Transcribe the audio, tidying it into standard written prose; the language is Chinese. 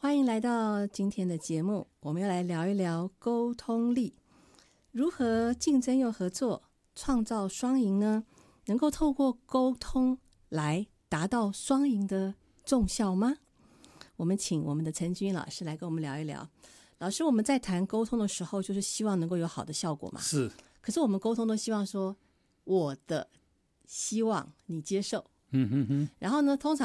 欢迎来到今天的节目，我们要来聊一聊沟通力，如何竞争又合作，创造双赢呢？能够透过沟通来达到双赢的重效吗？我们请我们的陈君老师来跟我们聊一聊。老师，我们在谈沟通的时候，就是希望能够有好的效果嘛。 是。 可是我们沟通都希望说，我的希望你接受。然后呢，通常